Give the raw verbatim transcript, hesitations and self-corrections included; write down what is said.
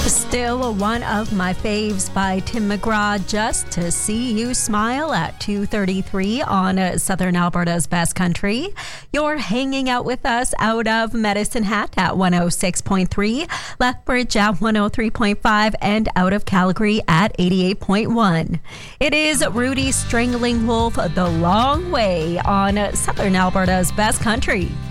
Still one of my faves by Tim McGraw, Just to See You Smile at two thirty-three on uh, Southern Alberta's Best Country. You're hanging out with us out of Medicine Hat at one oh six point three, Lethbridge at one oh three point five, and out of Calgary at eighty-eight point one. It is Rudy Strangling Wolf, The Long Way on Southern Alberta's Best Country.